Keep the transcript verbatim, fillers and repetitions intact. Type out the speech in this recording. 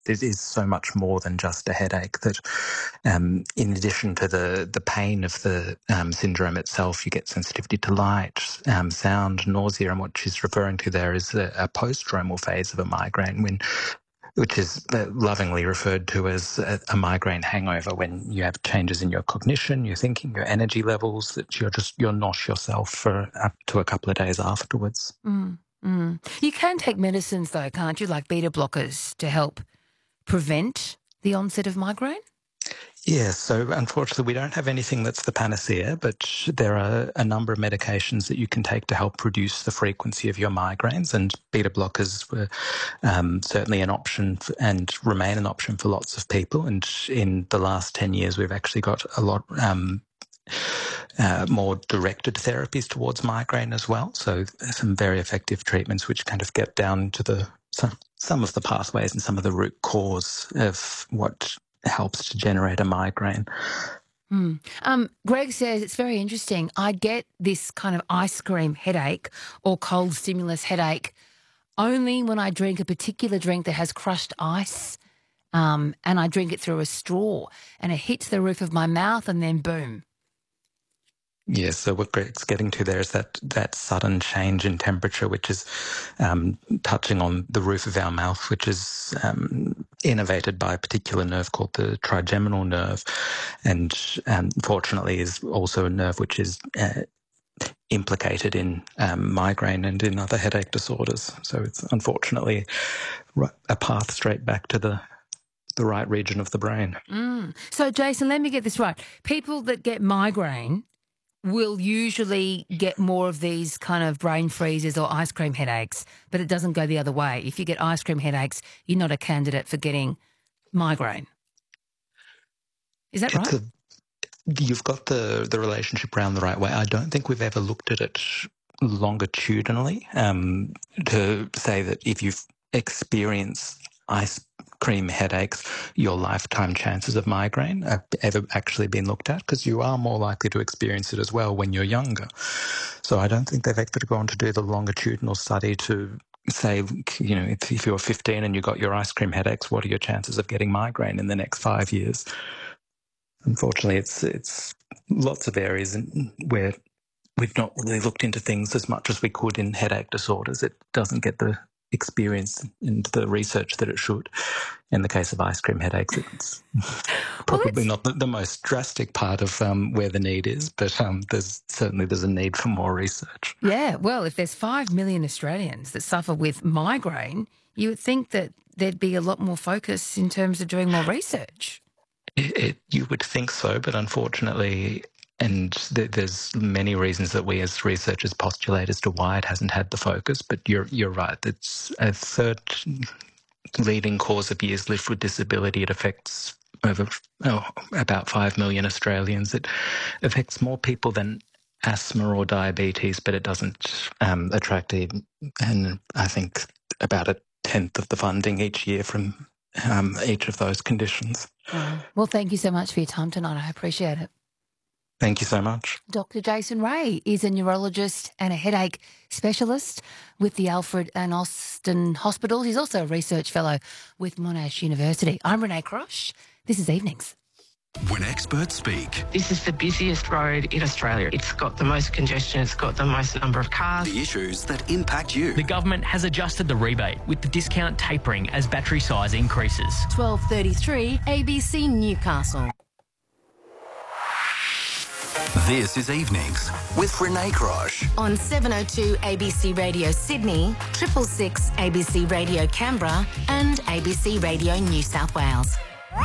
it is so much more than just a headache, that um, in addition to the, the pain of the um, syndrome itself, you get sensitivity to light, um, sound, nausea, and what she's referring to there is a, a post-stromal phase of a migraine, when which is lovingly referred to as a, a migraine hangover, when you have changes in your cognition, your thinking, your energy levels, that you're just you're not yourself for up to a couple of days afterwards. Mm, mm. You can take medicines though, can't you, like beta blockers to help prevent the onset of migraine? Yes, so unfortunately we don't have anything that's the panacea, but there are a number of medications that you can take to help reduce the frequency of your migraines, and beta blockers were um, certainly an option for, and remain an option for lots of people. And in the last ten years we've actually got a lot um, uh, more directed therapies towards migraine as well, so some very effective treatments which kind of get down to the some, some of the pathways and some of the root cause of what helps to generate a migraine. Mm. Um, Greg says it's very interesting. I get this kind of ice cream headache or cold stimulus headache only when I drink a particular drink that has crushed ice, um, and I drink it through a straw, and it hits the roof of my mouth and then boom. Yes, so what Greg's getting to there is that, that sudden change in temperature, which is um, touching on the roof of our mouth, which is um, innervated by a particular nerve called the trigeminal nerve, and um, fortunately is also a nerve which is uh, implicated in um, migraine and in other headache disorders. So it's unfortunately a path straight back to the the right region of the brain. Mm. So, Jason, let me get this right. People that get migraine will usually get more of these kind of brain freezes or ice cream headaches, but it doesn't go the other way. If you get ice cream headaches, you're not a candidate for getting migraine. Is that right? A, you've got the, the relationship around the right way. I don't think we've ever looked at it longitudinally um, to say that if you've experienced ice cream headaches, your lifetime chances of migraine have ever actually been looked at, because you are more likely to experience it as well when you're younger. So I don't think they've actually gone to do the longitudinal study to say, you know, if, if you're fifteen and you got your ice cream headaches, what are your chances of getting migraine in the next five years? Unfortunately, it's it's lots of areas where we've not really looked into things as much as we could in headache disorders. It doesn't get the experience and the research that it should. In the case of ice cream headaches, it's probably well, not the, the most drastic part of um, where the need is, but um, there's certainly there's a need for more research. Yeah, well, if there's five million Australians that suffer with migraine, you would think that there'd be a lot more focus in terms of doing more research. It, it, you would think so, but unfortunately, and th- there's many reasons that we as researchers postulate as to why it hasn't had the focus, but you're you're right. It's a third leading cause of years lived with disability. It affects over oh, about five million Australians. It affects more people than asthma or diabetes, but it doesn't um, attract even, and I think about a tenth of the funding each year from um, each of those conditions. Oh. Well, thank you so much for your time tonight. I appreciate it. Thank you so much. Doctor Jason Ray is a neurologist and a headache specialist with the Alfred and Austin Hospitals. He's also a research fellow with Monash University. I'm Renee Crosh. This is Evenings. When experts speak. This is the busiest road in Australia. It's got the most congestion. It's got the most number of cars. The issues that impact you. The government has adjusted the rebate with the discount tapering as battery size increases. twelve thirty-three A B C Newcastle. This is Evenings with Renee Crosh. On seven oh two A B C Radio Sydney, triple six A B C Radio Canberra and A B C Radio New South Wales.